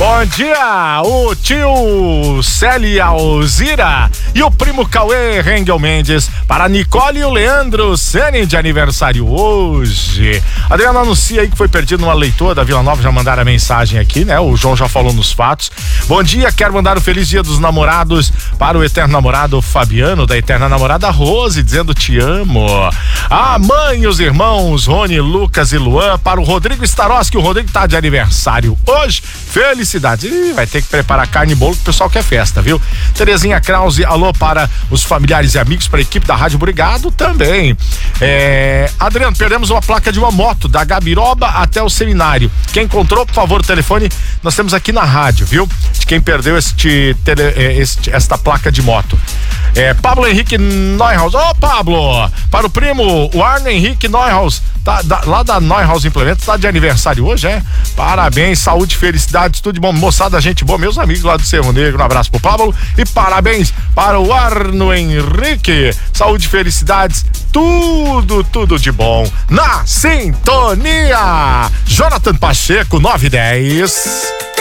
Bom dia, o tio Célia Alzira e o primo Cauê Rengel Mendes para a Nicole e o Leandro Sene de aniversário hoje. Adriano anuncia aí que foi perdido uma leitora da Vila Nova, já mandaram a mensagem aqui, né? O João já falou nos fatos. Bom dia, quero mandar um feliz dia dos namorados para o eterno namorado Fabiano, da eterna namorada Rose, dizendo te amo. A mãe e os irmãos Rony, Lucas e Luan, para o Rodrigo Staroski, o Rodrigo tá de aniversário hoje. Felicidades. Ih, vai ter que preparar carne e bolo que o pessoal quer festa, viu? Terezinha Krause, alô para os familiares e amigos, para a equipe da Rádio Obrigado também. Adriano, perdemos uma placa de uma moto da Gabiroba até o seminário. Quem encontrou, por favor, o telefone nós temos aqui na rádio, viu? De quem perdeu esta placa de moto. Pablo Henrique Neuhaus. Ô, Pablo! Para o primo, o Arno Henrique Neuhaus, lá da Neuhaus Implementos, tá de aniversário hoje, Parabéns, saúde, felicidades, tudo de bom. Moçada, gente boa, meus amigos lá do Cerro Negro, um abraço pro Pablo e parabéns para o Arno Henrique. Saúde, felicidades, tudo de bom. Na sintonia, Jonathan Pacheco, 9:10.